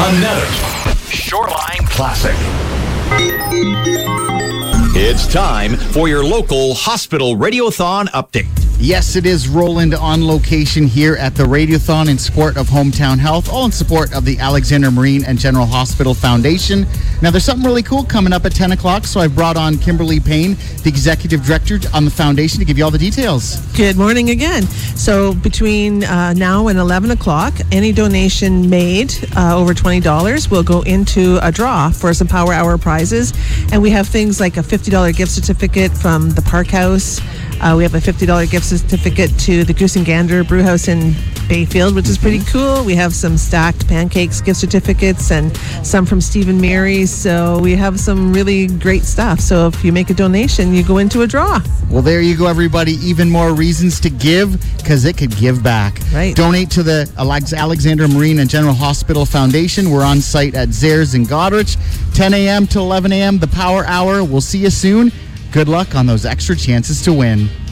Another Shoreline Classic. It's time for your local hospital Radiothon update. Yes, it is Roland on location here at the Radiothon in support of Hometown Health, all in support of the Alexander Marine and General Hospital Foundation. Now, there's something really cool coming up at 10 o'clock, so I've brought on Kimberly Payne, the Executive Director on the Foundation, to give you all the details. Good morning again. So between now and 11 o'clock, any donation made over $20 will go into a draw for some Power Hour prizes. And we have things like a $50 gift certificate from the Park House. We have a $50 gift certificate to the Goose and Gander Brew House in Bayfield, which is pretty cool. We have some stacked pancakes gift certificates and some from Steve and Mary's. So we have some really great stuff. So if you make a donation, you go into a draw. Well, there you go, everybody. Even more reasons to give, because it could give back. Right. Donate to the Alexander Marine and General Hospital Foundation. We're on site at Zares in Goderich, 10 a.m. to 11 a.m., the Power Hour. We'll see you soon. Good luck on those extra chances to win.